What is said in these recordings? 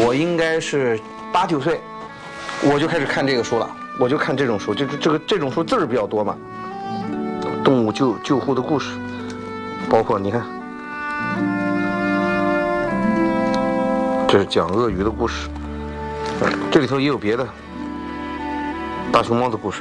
我应该是8、9岁，我就开始看这个书了。我就看这种书，这种书字儿比较多嘛。动物救护的故事，包括你看，这是讲鳄鱼的故事，这里头也有别的，大熊猫的故事。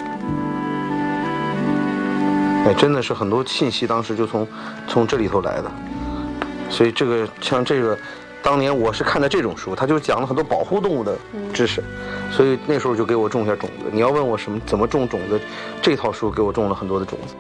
哎，真的是很多信息当时就从这里头来的，所以像这个。当年我是看的这种书，它就讲了很多保护动物的知识，所以那时候就给我种下种子。你要问我怎么种种子，这套书给我种了很多的种子。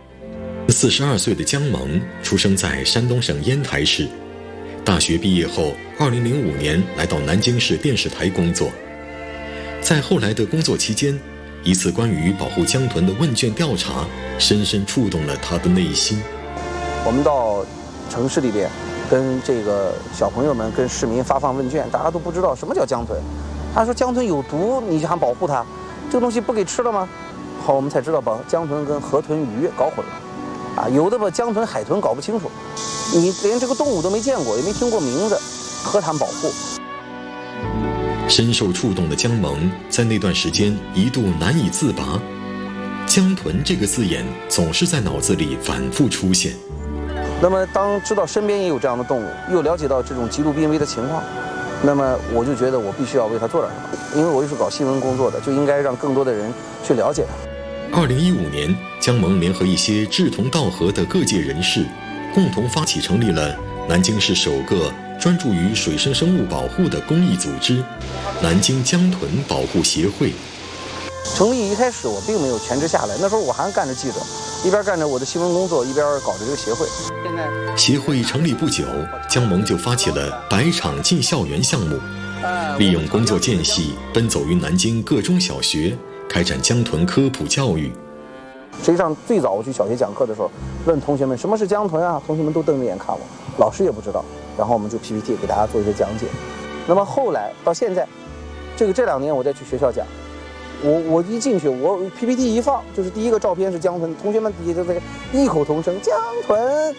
42岁的姜萌出生在山东省烟台市，大学毕业后，2005年来到南京市电视台工作。在后来的工作期间，一次关于保护江豚的问卷调查，深深触动了他的内心。 我们到城市里边。跟这个小朋友们、跟市民发放问卷，大家都不知道什么叫江豚。他说江豚有毒，你还保护它，这个东西不给吃了吗？好，我们才知道把江豚跟河豚、鱼搞混了，啊，有的把江豚、海豚搞不清楚，你连这个动物都没见过，也没听过名字，何谈保护？ 深受触动的姜萌在那段时间一度难以自拔，江豚这个字眼总是在脑子里反复出现。 那么当知道身边也有这样的动物，又了解到这种极度濒危的情况，那么我就觉得我必须要为它做点什么，因为我又是搞新闻工作的，就应该让更多的人去了解它。 2015年，姜萌联合一些志同道合的各界人士，共同发起成立了南京市首个专注于水生生物保护的公益组织——南京江豚保护协会。 成立一开始我并没有全职下来，那时候我还干着记者，一边干着我的新闻工作，一边搞着这个协会。 协会成立不久，姜萌就发起了100场进校园项目，利用工作间隙奔走于南京各中小学，开展江豚科普教育。 实际上最早我去小学讲课的时候，问同学们什么是江豚啊，同学们都瞪着眼看我，老师也不知道，然后我们就 PPT 给大家做一些讲解。那么后来到现在，这2年我再去学校讲，我一进去，我 PPT 一放，就是第一个照片是江豚，同学们底下就异口同声江豚。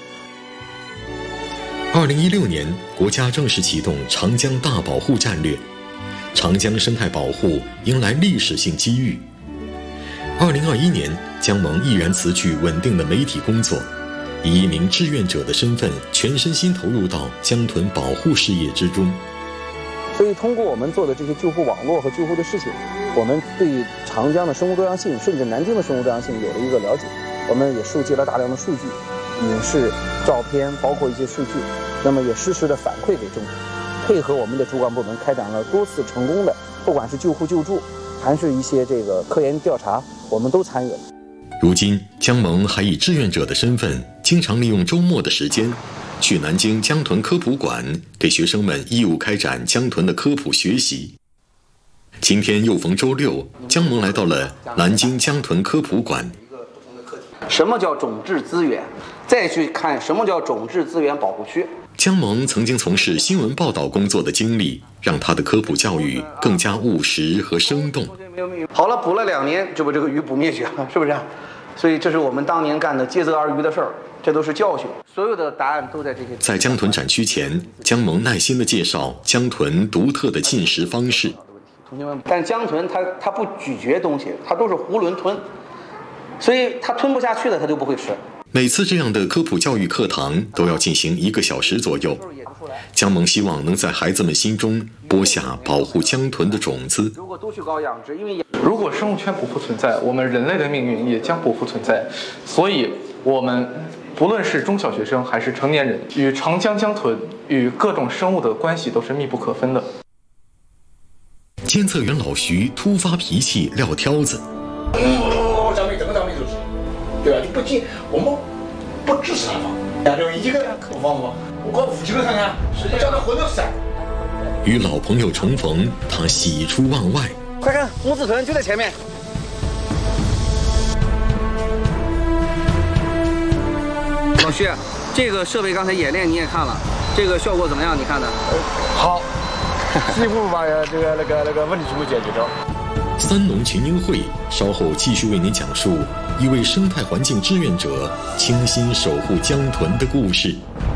2016年，国家正式启动长江大保护战略，长江生态保护迎来历史性机遇。2021年，姜萌毅然辞去稳定的媒体工作，以一名志愿者的身份，全身心投入到江豚保护事业之中。 所以通过我们做的这些救护网络和救护的事情，我们对长江的生物多样性，甚至南京的生物多样性有了一个了解。我们也收集了大量的数据，影视、照片，包括一些数据，那么也实时的反馈给政府，配合我们的主管部门开展了多次成功的，不管是救护救助，还是一些这个科研调查，我们都参与了。 如今，姜萌还以志愿者的身份，经常利用周末的时间，去南京江豚科普馆给学生们义务开展江豚的科普学习。今天又逢周六，姜萌来到了南京江豚科普馆。 什么叫种质资源？再去看什么叫种质资源保护区。 姜萌曾经从事新闻报道工作的经历，让他的科普教育更加务实和生动。 好了，捕了2年就把这个鱼捕灭绝了，是不是？所以这是我们当年干的竭泽而渔的事儿，这都是教训。所有的答案都在这些。 在江豚展区前，姜萌耐心地介绍江豚独特的进食方式。 同学们，但江豚它不咀嚼东西，它都是囫囵吞，所以它吞不下去的它就不会吃。 每次这样的科普教育课堂都要进行1个小时左右。姜萌希望能在孩子们心中播下保护江豚的种子。 如果都去搞养殖，因为如果生物圈不复存在，我们人类的命运也将不复存在。所以，我们不论是中小学生还是成年人，与长江江豚与各种生物的关系都是密不可分的。 监测员老徐突发脾气撂挑子。 咱们整个咱们就是，对吧？你不进，我们不支持他放，对吧？一个我放不放？我搞5、7个看看，我叫他混着散。 与老朋友重逢，他喜出望外。 快看，母子豚就在前面。老徐，这个设备刚才演练你也看了，这个效果怎么样？你看的？ 好，几乎把那个问题全部解决掉。 三农群英会稍后继续为您讲述一位生态环境志愿者倾心守护江豚的故事。